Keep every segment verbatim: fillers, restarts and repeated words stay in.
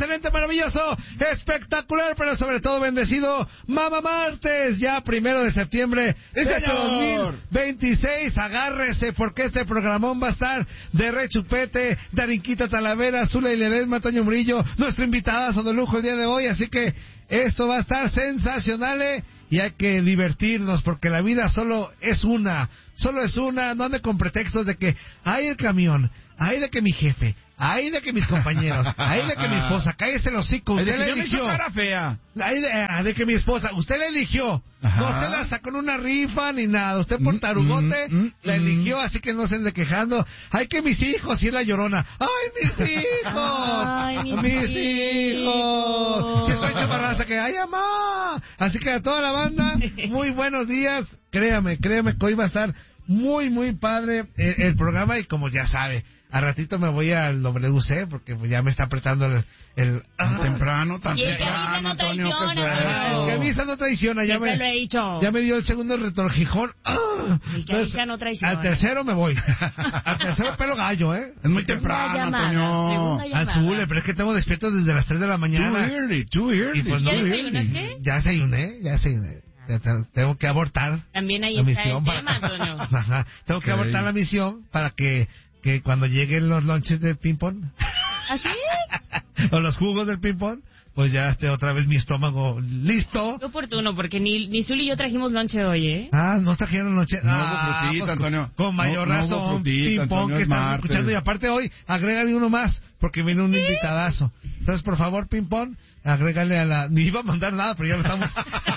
excelente, maravilloso, espectacular, pero sobre todo bendecido Mamá Martes, ya primero de septiembre de este dos mil veintiséis. Agárrese porque este programón va a estar de rechupete, Darinquita Talavera, Zula y Ledesma, Toño Murillo, nuestra invitada de lujo el día de hoy, así que esto va a estar sensacional, ¿eh? Y hay que divertirnos porque la vida solo es una, solo es una, no ande con pretextos de que hay el camión, hay de que mi jefe, hay de que mis compañeros, hay de que mi esposa, cállese el hocico, usted la eligió. Cara fea. Hay de, ah, de que mi esposa, usted la eligió. Ajá. No se la sacó en una rifa ni nada, usted por tarugote mm, mm, la eligió, así que no se ande quejando. Hay que mis hijos, y es la Llorona. ¡Ay, mis hijos! Ay, mis, mis hijos. hijos. Si es Pancho Barraza que, ¡ay, mamá! Así que a toda la banda, muy buenos días. Créame, créame que hoy va a estar muy, muy padre el, el programa y como ya sabe, a ratito me voy al W C porque ya me está apretando el... el tan ah, temprano, tan y temprano, Antonio, que el que avisa no traiciona, ya me, lo he dicho. ya me dio el segundo retorquijón. Ah, el que avisa no traiciona. Al tercero me voy. Al tercero pelo gallo, ¿eh? Es muy temprano, llamada, Antonio. Al Zule, pero es que tengo despierto desde las tres de la mañana. Too early, too early. Y pues ¿Ya no, desayunaste? ya desayuné, ya desayuné. Tengo que abortar también ahí la está misión el para... tema, Antonio. Ajá. Tengo que Okay. abortar la misión para que, que cuando lleguen los lonches del ping-pong ¿Así? o los jugos del ping-pong, pues ya esté otra vez mi estómago listo. Qué oportuno, porque ni, ni Zuli y yo trajimos lonche hoy, ¿eh? Ah, no trajeron lonche. No ah, hubo frutita, pues, Antonio. Con, con mayor no, no razón, hubo frutita, ping-pong Antonio, que es estamos martes. escuchando. Y aparte hoy, agrégale uno más, porque viene un invitadazo. Entonces, por favor, ping-pong, agrégale a la... Ni iba a mandar nada, pero ya lo estamos...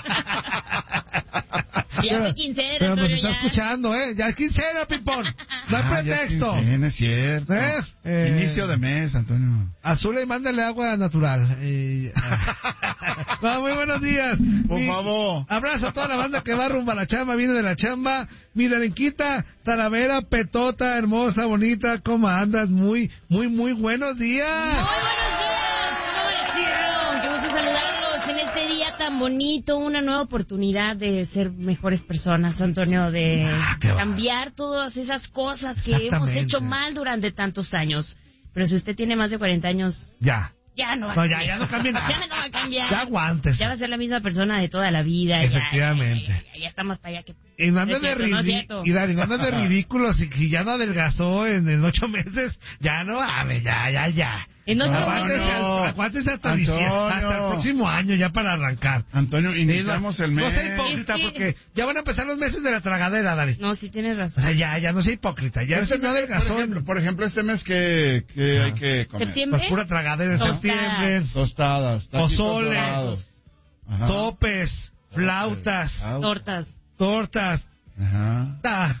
Ya fue quincena, pero nos Antonio, está ya. escuchando, ¿eh? Ya es quincena, ping-pong. No hay Ah, ya pretexto. es quincena, es cierto. ¿Eh? Eh, Inicio de mes, Antonio. Azul y mándale agua natural. Eh, ah. No, muy buenos días. Por Mi favor. Abrazo a toda la banda que va rumbo a la chamba, viene de la chamba. Mi Darinquita, Talavera, Petota, hermosa, bonita, ¿cómo andas? Muy, muy, muy buenos días. Muy buenos días, ¿cómo amanecieron? Qué gusto saludarlos en este día tan bonito, una nueva oportunidad de ser mejores personas, Antonio, de Ah, cambiar todas esas cosas que hemos hecho mal durante tantos años. Pero si usted tiene más de cuarenta años, Ya. ya no va a No, ya, cambiar. ya no cambia nada. Ya no va a cambiar. Ya aguantes. Ya va a ser la misma persona de toda la vida. Efectivamente. Ya, ya, ya, ya está más para allá que... Y no andes No de es cierto, no es ridículo, cierto. y Dari, no andes de ridículo, si, si ya no adelgazó en, en ocho meses, ya no, a ver, ya, ya, ya. En ocho Aguántese, meses. aguántese hasta, Antonio. diciembre, hasta el próximo año ya para arrancar. Antonio, iniciamos el mes. No sea hipócrita Es que- porque ya van a empezar los meses de la tragadera, Dari. No, sí tienes O razón. sea, ya, ya no sea hipócrita, ya Este este no mes, adelgazó. por ejemplo, por ejemplo, este mes que, que Ah. hay que comer. ¿Septiembre? Pues pura tragadera en Tostadas. septiembre. Tostadas, taquitos Pozole. dorados. Ajá. Sopes, flautas, Flautas. Tortas. tortas. Ajá. Ta.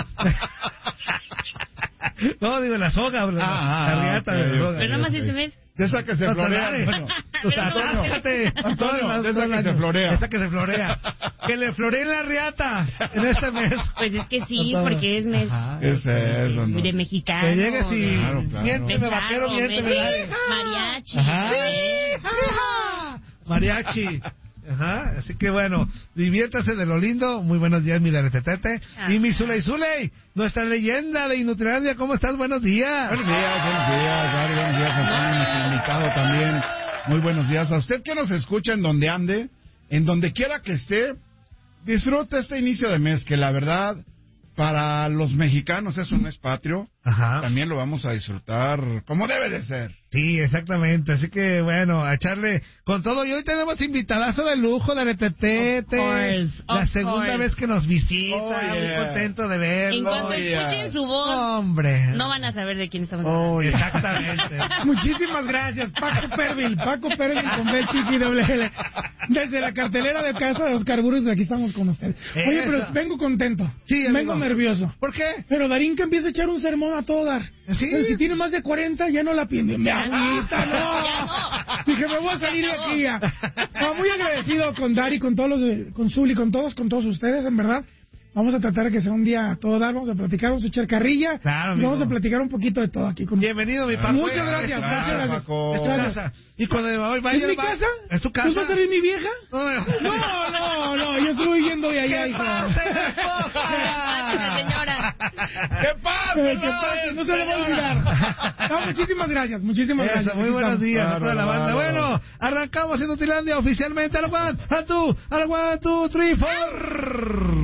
No, digo la soga, bro. Ah, la riata ok, de la soga. Pero nada más ok. este mes. De esa que se No, florea, dale. Antonio. Pero Antonio, Atáscate. Antonio, de esa que se De florea. esa que se florea. Que le floree la riata en este mes. Pues es que sí, Con todo. porque es mes Ajá. ¿Qué es eso, no? de mexicano. Que llegues y Claro, claro. miénteme, de vaquero, charro, miénteme, me- dale. mariachi. Ajá. ¿eh? Mariachi. Ajá, así que bueno, diviértase de lo lindo. Muy buenos días, mi Daretetete. Ah. Y mi Zuley Zuley, nuestra leyenda de Inutilandia. ¿Cómo estás? Buenos días. Buenos días, buenos días, Dari, buenos días, Antonio, nuestro invitado también. Muy buenos días a usted que nos escucha en donde ande, en donde quiera que esté. Disfruta este inicio de mes, que la verdad, para los mexicanos es un mes patrio. Ajá. También lo vamos a disfrutar como debe de ser. Sí, exactamente. Así que, bueno, a echarle con todo. Y hoy tenemos invitadazo de lujo de Retetete. Of course, La of segunda course. vez que nos visita. Oh, yeah. Muy contento de En verlo. cuanto Oh, yeah. escuchen su voz, Hombre. no van a saber de quién estamos hablando. Oh, exactamente. Muchísimas gracias, Paco Pervil, Paco Pervil con B chiqui doble L. Desde la cartelera de Casa de los Carburos, aquí estamos con ustedes. Oye, pero Eso. vengo contento, Sí, amigo. vengo nervioso. ¿Por qué? Pero Darín que empieza a echar un sermón a todo dar. ¿Sí? Pero si tiene más de cuarenta, ya no la pide. Me agüita, no. Ya no. Dije, me voy a salir de aquí ya. No, muy agradecido con Dari, con todos los, de- con Zuli, con todos, con todos ustedes, en verdad. Vamos a tratar de que sea un día a todo dar, vamos a platicar, vamos a echar carrilla. Claro, y amigo. vamos a platicar un poquito de todo aquí. Con... Bienvenido, mi Paco. Muchas gracias, Claro, muchas gracias. Paco. Es tu casa. Y cuando hoy vaya, ¿Es mi va- casa? ¿Es tu casa? ¿Tú vas a ser mi vieja? No, no. No, no, no, yo estoy huyendo de allá, ¿Qué hijo. pasa, Pásale, esposa? señora. ¿Qué pasa? Eh, ¿Qué pasa? No se le va a olvidar. No, muchísimas gracias, muchísimas Eso, gracias. muy Aquí buenos estamos. días a Claro, toda la banda. claro. Bueno, arrancamos en Utilandia oficialmente. Al one, al two, al one, two, three, four.